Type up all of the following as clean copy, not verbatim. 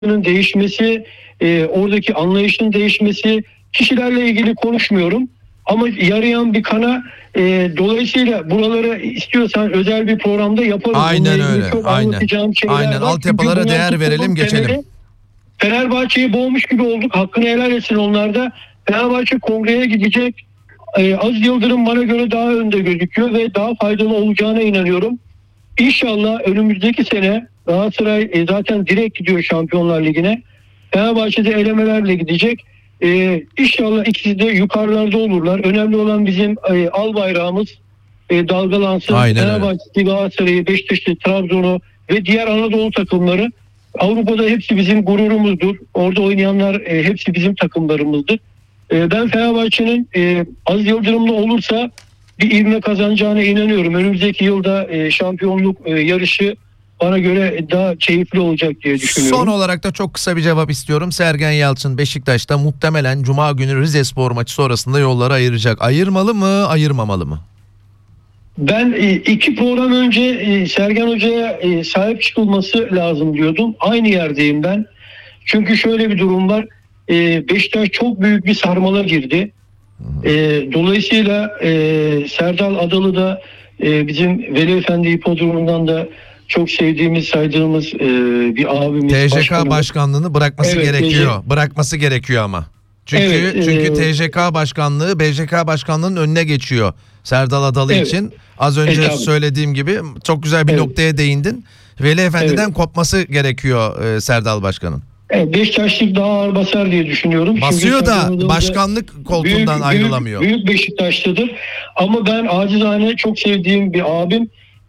değişmesi, oradaki anlayışın değişmesi, kişilerle ilgili konuşmuyorum. Ama yarayan bir kana, dolayısıyla buraları istiyorsan özel bir programda yaparız. Aynen öyle. Çok aynen. anlatacağım şeyler Aynen. var. Altyapılara değer verelim, geçelim. Fenerbahçe'yi boğmuş gibi olduk. Hakkını helal etsin onlar da. Fenerbahçe kongreye gidecek. Aziz Yıldırım bana göre daha önde gözüküyor ve daha faydalı olacağına inanıyorum. İnşallah önümüzdeki sene Galatasaray zaten direkt gidiyor Şampiyonlar Ligi'ne. Fenerbahçe'de elemelerle gidecek. İnşallah ikisi de yukarılarda olurlar. Önemli olan bizim al bayrağımız dalgalansın. Fenerbahçe'yi, Galatasaray'ı, Beşiktaş'ı, Trabzon'u ve diğer Anadolu takımları, Avrupa'da hepsi bizim gururumuzdur. Orada oynayanlar hepsi bizim takımlarımızdır. Ben Fenerbahçe'nin Aziz Yıldırım'la olursa bir ivme kazanacağına inanıyorum. Önümüzdeki yılda şampiyonluk yarışı bana göre daha keyifli olacak diye düşünüyorum. Son olarak da çok kısa bir cevap istiyorum. Sergen Yalçın Beşiktaş'ta muhtemelen Cuma günü Rizespor maçı sonrasında yolları ayıracak. Ayırmalı mı, ayırmamalı mı? Ben 2 program önce Sergen Hoca'ya sahip çıkılması lazım diyordum. Aynı yerdeyim ben. Çünkü şöyle bir durum var. Beşiktaş çok büyük bir sarmala girdi. Dolayısıyla Serdal Adalı da bizim Veli Efendi Hipodromu'ndan da çok sevdiğimiz, saydığımız bir abimiz. TJK başkanlığını bırakması gerekiyor. Bırakması gerekiyor ama. Çünkü TJK başkanlığı BJK başkanlığının önüne geçiyor Serdal Adalı için. Az önce söylediğim gibi çok güzel bir noktaya değindin. Veli Efendi'den kopması gerekiyor Serdal Başkan'ın. Beşiktaşlık daha ağır basar diye düşünüyorum. Basıyor da başkanlık koltuğundan ayrılamıyor. Büyük Beşiktaşlıdır. Ama ben acizane çok sevdiğim bir abim.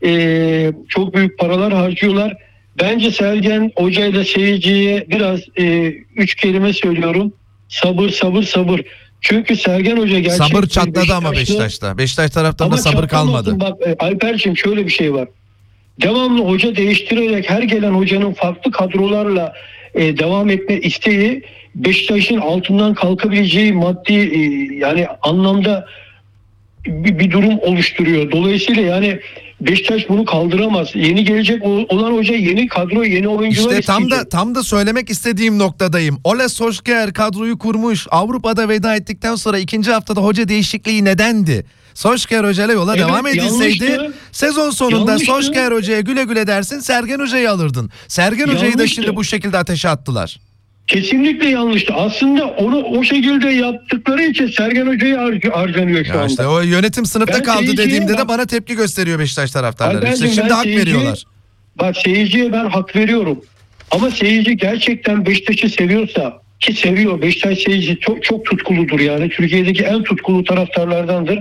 Çok büyük paralar harcıyorlar. Bence Sergen Hoca ile seyirciye biraz 3 kelime söylüyorum. Sabır, sabır, sabır. Çünkü Sergen Hoca gerçekten sabır çatladı ama Beşiktaş'ta. Beşiktaş taraftarında sabır kalmadı. Bak Alper'cim, şöyle bir şey var. Devamlı hoca değiştirerek her gelen hocanın farklı kadrolarla devam etme isteği Beşiktaş'ın altından kalkabileceği maddi yani anlamda bir durum oluşturuyor. Dolayısıyla yani Beşiktaş bunu kaldıramaz. Yeni gelecek olan hoca yeni kadro, yeni oyuncular İşte tam da söylemek istediğim noktadayım. Ole Solskjaer kadroyu kurmuş. Avrupa'da veda ettikten sonra ikinci haftada hoca değişikliği nedendi? Solskjaer Hoca'yla yola devam edilseydi sezon sonunda Solskjaer Hoca'ya güle güle dersin, Sergen Hoca'yı alırdın. Sergen Hoca'yı da şimdi bu şekilde ateşe attılar. Kesinlikle yanlıştı. Aslında onu o şekilde yaptıkları için Sergen Hoca'yı harcanıyor şu anda. İşte o yönetim sınıfta kaldı dediğimde de bana tepki gösteriyor Beşiktaş taraftarları. İşte şimdi hak veriyorlar. Bak, seyirciye ben hak veriyorum. Ama seyirci gerçekten Beşiktaş'ı seviyorsa, ki seviyor, Beşiktaş seyirci çok tutkuludur yani. Türkiye'deki en tutkulu taraftarlardandır.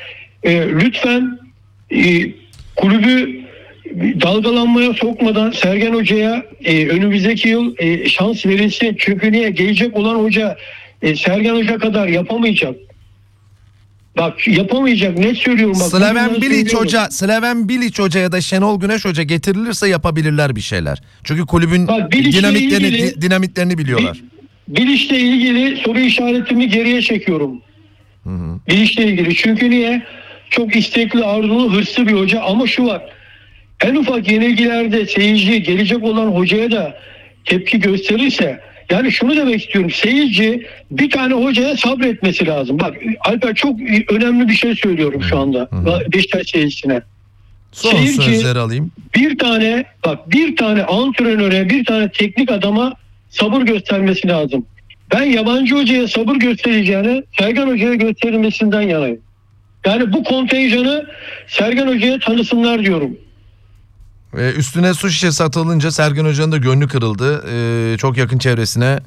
Lütfen kulübü dalgalanmaya sokmadan Sergen Hoca'ya önümüzdeki yıl şans verilsin. Çünkü niye? Gelecek olan hoca Sergen Hoca kadar yapamayacak. Bak, yapamayacak. Net söylüyorum. Bak, Slaven Bilic Hoca ya da Şenol Güneş Hoca getirilirse yapabilirler bir şeyler. Çünkü kulübün dinamitlerini biliyorlar. Bilic'le ilgili soru işaretimi geriye çekiyorum. Bilic'le ilgili. Çünkü niye? Çok istekli, arzulu, hırslı bir hoca. Ama şu var. En ufak yenilgilerde seyirci gelecek olan hocaya da tepki gösterirse, yani şunu demek istiyorum. Seyirci bir tane hocaya sabretmesi lazım. Bak Alper, çok önemli bir şey söylüyorum şu anda Beşiktaş seyircisine. Son sözleri alayım. Bir tane antrenöre, bir tane teknik adama sabır göstermesi lazım. Ben yabancı hocaya sabır göstereceğine Sergen Hoca'ya gösterilmesinden yanayım. Yani bu kontenjanı Sergen Hoca'ya tanısınlar diyorum. Üstüne su şişesi atılınca Sergen Hoca'nın da gönlü kırıldı. Çok yakın çevresine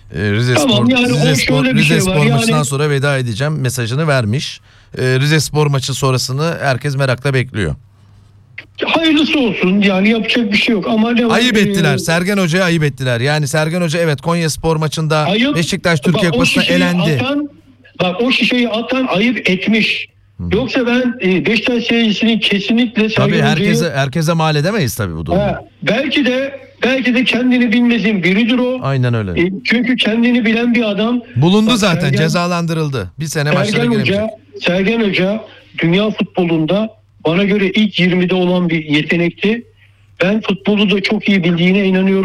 Rizespor maçından sonra veda edeceğim mesajını vermiş. Rizespor maçı sonrasını herkes merakla bekliyor. Hayırlısı olsun, yani yapacak bir şey yok ama ayıp ettiler. Sergen Hoca'ya ayıp ettiler. Yani Sergen Hoca evet Konyaspor maçında Beşiktaş Türkiye Kupası'na elendi. O şişeyi atan ayıp etmiş. Yoksa ben Beşiktaş seyircisinin kesinlikle Sergen Hoca'yı... herkese mal edemeyiz tabii bu durumda. Belki de kendini bilmezin biridir o. Aynen öyle. Çünkü kendini bilen bir adam. Bulundu zaten, cezalandırıldı. Bir sene maçlara giremeyecek. Sergen Hoca dünya futbolunda bana göre ilk 20'de olan bir yetenekti. Ben futbolu da çok iyi bildiğine inanıyorum.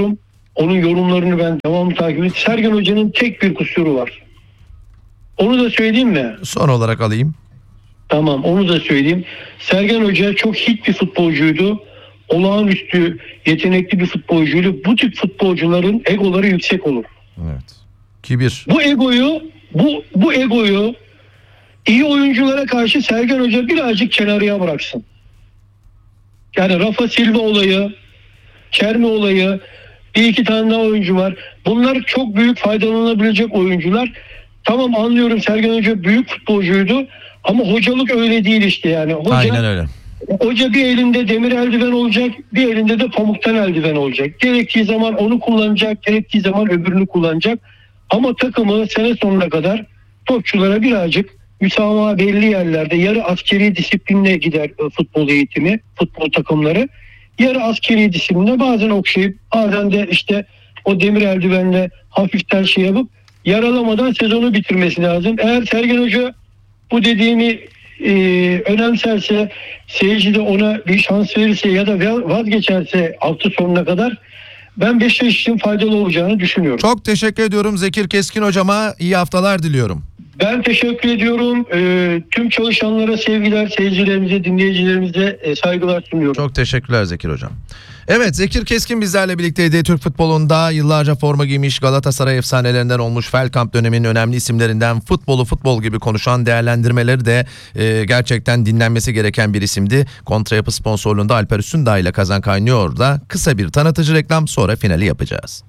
Onun yorumlarını ben devamlı takip ediyorum. Sergen Hoca'nın tek bir kusuru var. Onu da söyleyeyim mi? Son olarak alayım. Tamam, onu da söyleyeyim. Sergen Hoca çok hit bir futbolcuydu. Olağanüstü yetenekli bir futbolcuydu. Bu tip futbolcuların egoları yüksek olur. Evet. Kibir. Bu egoyu iyi oyunculara karşı Sergen Hoca birazcık kenarıya bıraksın. Yani Rafa Silva olayı, Çermi olayı, bir iki tane daha oyuncu var. Bunlar çok büyük faydalanabilecek oyuncular. Tamam, anlıyorum, Sergen Hoca büyük futbolcuydu ama hocalık öyle değil işte yani. Aynen öyle. Hoca bir elinde demir eldiven olacak, bir elinde de pamuktan eldiven olacak. Gerektiği zaman onu kullanacak, gerektiği zaman öbürünü kullanacak. Ama takımı sene sonuna kadar topçulara birazcık müsamaha belli yerlerde, yarı askeri disiplinle gider futbol eğitimi, futbol takımları. Yarı askeri disiplinle bazen okşayıp bazen de işte o demir eldivenle hafiften şey yapıp yaralamadan sezonu bitirmesi lazım. Eğer Sergen Hoca bu dediğimi önemserse, seyirci de ona bir şans verirse ya da vazgeçerse hafta sonuna kadar, ben Beşiktaş için faydalı olacağını düşünüyorum. Çok teşekkür ediyorum Zekir Keskin hocama. İyi haftalar diliyorum. Ben teşekkür ediyorum. Tüm çalışanlara sevgiler, seyircilerimize, dinleyicilerimize saygılar sunuyorum. Çok teşekkürler Zekir hocam. Evet, Zekir Keskin bizlerle birlikteydi. Türk futbolunda yıllarca forma giymiş, Galatasaray efsanelerinden olmuş, Feldkamp döneminin önemli isimlerinden futbolu futbol gibi konuşan, değerlendirmeleri de gerçekten dinlenmesi gereken bir isimdi. Kontrayapı sponsorluğunda Alper Üstündağ ile Kazan Kaynıyor da kısa bir tanıtıcı reklam, sonra finali yapacağız.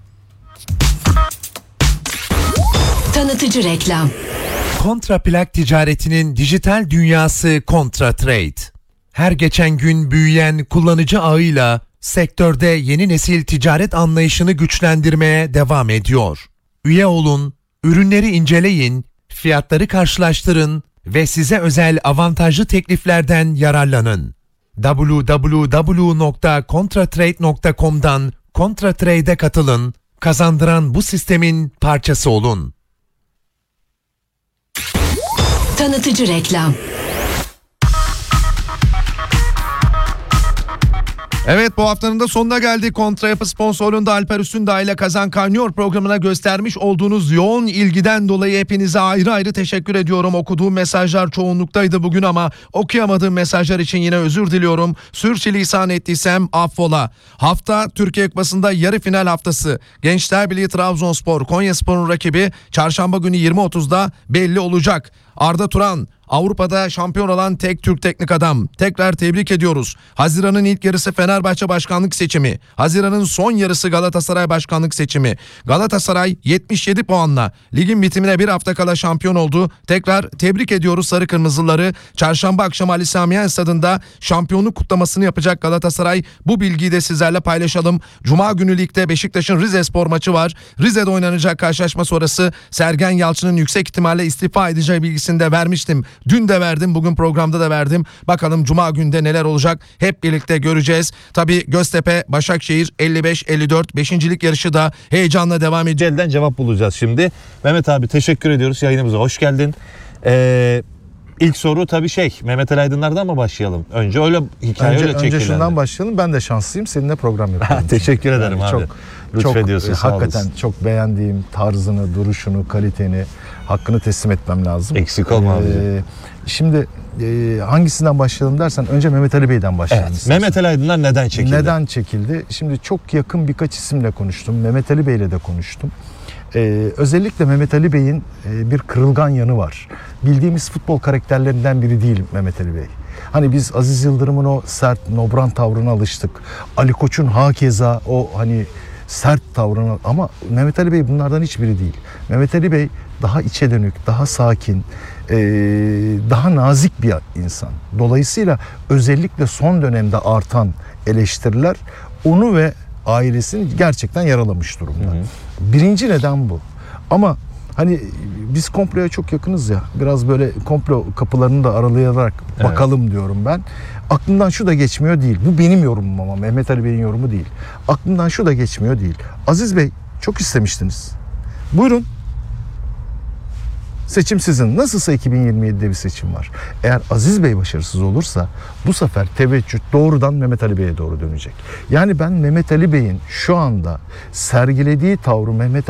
Tanıtıcı reklam. Kontraplak ticaretinin dijital dünyası ContraTrade. Her geçen gün büyüyen kullanıcı ağıyla sektörde yeni nesil ticaret anlayışını güçlendirmeye devam ediyor. Üye olun, ürünleri inceleyin, fiyatları karşılaştırın ve size özel avantajlı tekliflerden yararlanın. www.contratrade.com'dan ContraTrade'e katılın, kazandıran bu sistemin parçası olun. Tanıtıcı reklam. Evet, bu haftanın da sonuna geldik. Kontrayapı sponsorluğunda Alper Üstündağ ile Kazan Kaynıyor programına göstermiş olduğunuz yoğun ilgiden dolayı hepinize ayrı ayrı teşekkür ediyorum. Okuduğum mesajlar çoğunluktaydı bugün ama okuyamadığım mesajlar için yine özür diliyorum. Sürçülisan ettiysem affola. Hafta Türkiye Kupası'nda yarı final haftası. Gençler Birliği Trabzonspor, Konyaspor'un rakibi çarşamba günü 20.30'da belli olacak. Arda Turan, Avrupa'da şampiyon olan tek Türk teknik adam. Tekrar tebrik ediyoruz. Haziran'ın ilk yarısı Fenerbahçe başkanlık seçimi. Haziran'ın son yarısı Galatasaray başkanlık seçimi. Galatasaray 77 puanla ligin bitimine bir hafta kala şampiyon oldu. Tekrar tebrik ediyoruz sarı kırmızıları. Çarşamba akşamı Ali Sami Yen stadında şampiyonluk kutlamasını yapacak Galatasaray. Bu bilgiyi de sizlerle paylaşalım. Cuma günü ligde Beşiktaş'ın Rizespor maçı var. Rize'de oynanacak karşılaşma sonrası Sergen Yalçın'ın yüksek ihtimalle istifa edeceği bilgisini de vermiştim. Dün de verdim, bugün programda da verdim. Bakalım Cuma günde neler olacak hep birlikte göreceğiz. Tabii Göztepe, Başakşehir 55-54 5. yarışı da heyecanla devam ediyor. Elden cevap bulacağız şimdi. Mehmet abi teşekkür ediyoruz, yayınımıza hoş geldin. İlk soru tabii Mehmet Ali Aydınlar'dan mı başlayalım? Önce öyle hikaye öyle çekilelim. Önce şundan başlayalım. Ben de şanslıyım. Seninle program yapıyorum. Teşekkür ederim yani abi. Lütfediyorsun, sağ hakikaten olasın. çok beğendiğim tarzını, duruşunu, kaliteni, hakkını teslim etmem lazım. Eksik olma abi. Şimdi hangisinden başlayalım dersen önce Mehmet Ali Bey'den başlayalım. Evet. istersen. Mehmet Ali Aydınlar neden çekildi? Neden çekildi? Şimdi çok yakın birkaç isimle konuştum. Mehmet Ali Bey'le de konuştum. Özellikle Mehmet Ali Bey'in bir kırılgan yanı var. Bildiğimiz futbol karakterlerinden biri değil Mehmet Ali Bey. Hani biz Aziz Yıldırım'ın o sert, nobran tavrına alıştık. Ali Koç'un hakeza o hani sert tavrına, ama Mehmet Ali Bey bunlardan hiçbiri değil. Mehmet Ali Bey daha içe dönük, daha sakin, daha nazik bir insan. Dolayısıyla özellikle son dönemde artan eleştiriler onu ve ailesini gerçekten yaralamış durumda. Birinci neden bu. Ama hani biz komploya çok yakınız ya. Biraz böyle komplo kapılarını da aralayarak bakalım diyorum ben. Aklımdan şu da geçmiyor değil. Bu benim yorumum ama Mehmet Ali Bey'in yorumu değil. Aklımdan şu da geçmiyor değil. Aziz Bey çok istemiştiniz. Buyurun. Seçim sizin. Nasılsa 2027'de bir seçim var. Eğer Aziz Bey başarısız olursa bu sefer teveccüh doğrudan Mehmet Ali Bey'e doğru dönecek. Yani ben Mehmet Ali Bey'in şu anda sergilediği tavrı Mehmet